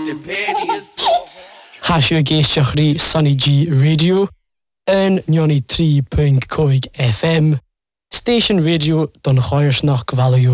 Hasio géisteach rí Sunny G Radio yn 93.5 FM Station Radio don Choirsnach Valio